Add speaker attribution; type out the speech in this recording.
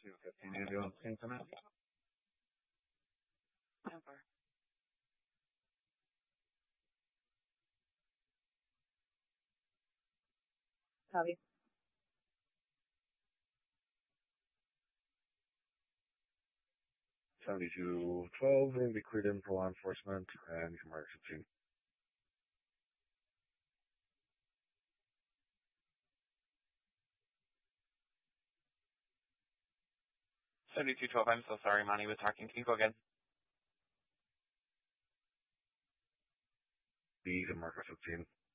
Speaker 1: 7215, ambulance incident.
Speaker 2: Over.
Speaker 3: Copy.
Speaker 1: 7212, will be cleared in for law enforcement, and you can mark 16.
Speaker 4: 7212, I'm so sorry, Monty was talking. Can you go again?
Speaker 1: You can mark 16.